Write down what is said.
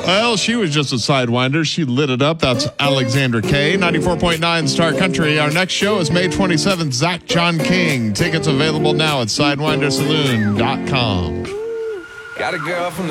Well, she was just a sidewinder. She lit it up. That's Alexandra Kay, 94.9 Star Country. Our next show is May 27th, Zach John King. Tickets available now at SidewinderSaloon.com. Got a girl from